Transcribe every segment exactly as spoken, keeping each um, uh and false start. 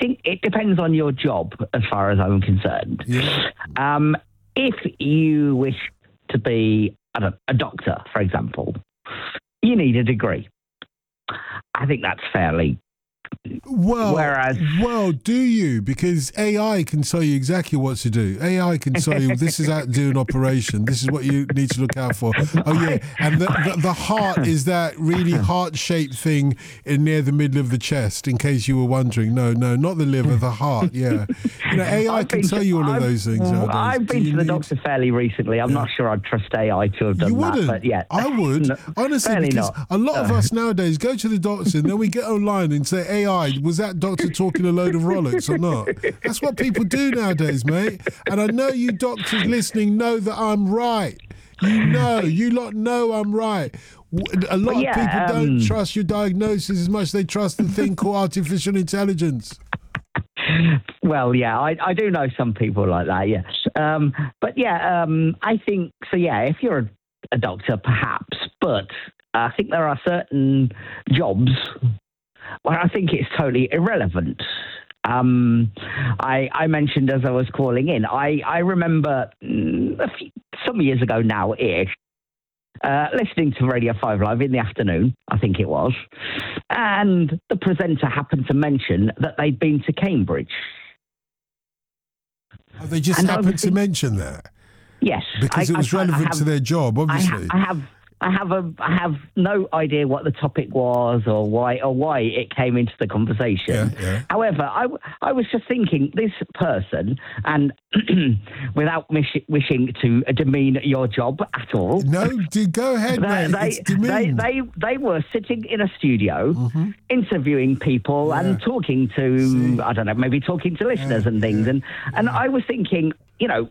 think it depends on your job, as far as I'm concerned. Yeah. Um, if you wish to be I don't know, a doctor, for example, you need a degree. I think that's fairly. Well, Whereas, well, do you? Because A I can tell you exactly what to do. A I can tell you this is how to do an operation. This is what you need to look out for. Oh yeah, and the the, the heart is that really heart-shaped thing in near the middle of the chest. In case you were wondering, no, no, not the liver, the heart. Yeah, you know, A I I've can been tell to- you all of I've- those things nowadays. I've Do been you to the need- doctor fairly recently. I'm Yeah. not sure I'd trust A I to have done You that, wouldn't. but yeah, I would. No, Honestly, fairly because not. a lot of Uh. us nowadays go to the doctor and then we get online and say, A I, was that doctor talking a load of rollocks or not? That's what people do nowadays, mate. And I know you doctors listening know that I'm right. You know, you lot know I'm right. W- A lot But yeah, of people don't um, trust your diagnosis as much as they trust the thing called artificial intelligence. Well, yeah, I, I do know some people like that, yes. Um, but yeah, um, I think, so yeah, if you're a, a doctor, perhaps, but I think there are certain jobs where I think it's totally irrelevant. Um, I, I mentioned as I was calling in, I, I remember mm, a few, some years ago now-ish, uh, listening to Radio five Live in the afternoon, I think it was, and the presenter happened to mention that they'd been to Cambridge. Oh, they just And I happened was to think- mention that Yes. because I- it was I- I relevant have- to their job, I, obviously. ha- I have I have a I have no idea what the topic was or why or why it came into the conversation. Yeah, yeah. However, I, w- I was just thinking this person, and without wish- wishing to demean your job at all, No, do go ahead, they, mate. they, It's they, demeaned. they, they were sitting in a studio Mm-hmm. interviewing people Yeah. and talking to, See. I don't know, maybe talking to listeners Yeah, and things. yeah, and, and I was thinking, you know,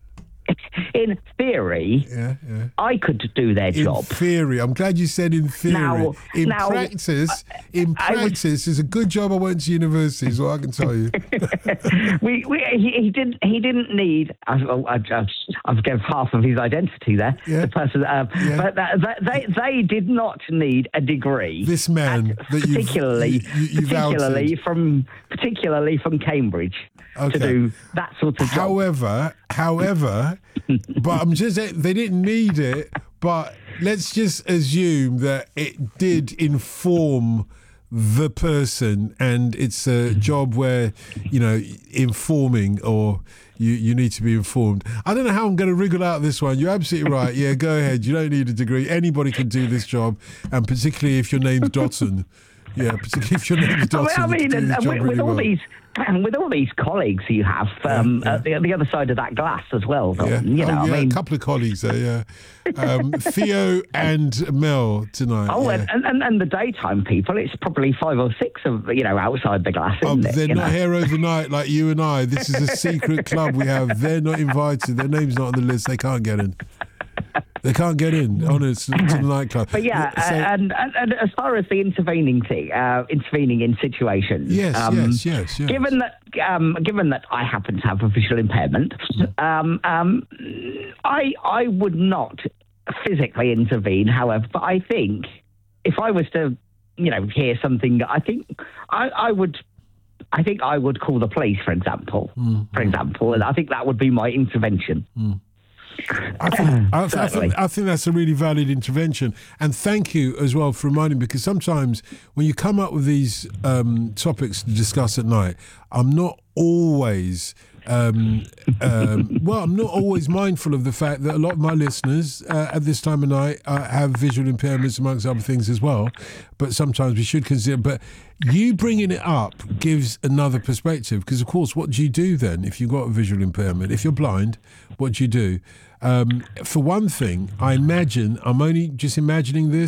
in theory, Yeah, yeah. I could do their In job. theory, I'm glad you said in theory. Now- in now, practice, in I would- practice, it's a good job I went to university. Is what I can tell you. we, we, he, he didn't. He didn't need. I, I, I, I've given half of his identity there. Yeah. The person, uh, Yeah. but that, that, they they did not need a degree. This man at- that you've- particularly, you- you- you've particularly outed. from particularly from Cambridge Okay. to do that sort of job. However, however, but I'm just saying they didn't need it. But let's just assume that it did inform the person, and it's a job where, you know, informing or you, you need to be informed. I don't know how I'm going to wriggle out this one. You're absolutely right. Yeah, go ahead. You don't need a degree. Anybody can do this job, and particularly if your name's Dotson. Yeah, particularly if your name's I mean, Dotson. I you mean can do and, this and job with, really with all well. these and with all these colleagues you have um, Yeah, At the, the other side of that glass as well. Yeah. Dalton, You know, oh, yeah, I mean, a couple of colleagues there, yeah. Um, Theo and Mel tonight. Oh, yeah. and, and and the daytime people, it's probably five or six of you know outside the glass, Oh, isn't it? they're You not know? here overnight like you and I. This is a secret club we have. They're not invited. Their name's not on the list. They can't get in. They can't get in, honest, to the nightclub. But yeah, So- and, and and as far as the intervening thing, uh, intervening in situations. Yes, um, yes, yes, yes. Given that, um, given that I happen to have a visual impairment, um, um, I I would not physically intervene. However, but I think if I was to, you know, hear something, I think I, I would. I think I would call the police, for example. Mm, For example, and I think that would be my intervention. I think, I, I, Certainly. think, I think that's a really valid intervention. And thank you as well for reminding me, because sometimes when you come up with these um, topics to discuss at night, I'm not always... Um, um, well, I'm not always mindful of the fact that a lot of my listeners uh, at this time of night uh, have visual impairments, amongst other things as well. But sometimes we should consider. But you bringing it up gives another perspective, because, of course, what do you do then if you've got a visual impairment? If you're blind, what do you do? Um, for one thing, I imagine, I'm only just imagining this,